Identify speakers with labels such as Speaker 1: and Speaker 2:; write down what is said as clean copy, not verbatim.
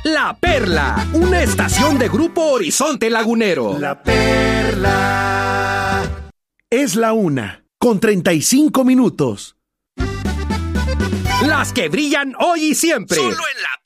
Speaker 1: La Perla, una estación de Grupo Horizonte Lagunero.
Speaker 2: La Perla. Es la 1:35.
Speaker 1: Las que brillan hoy y siempre.
Speaker 3: Solo en La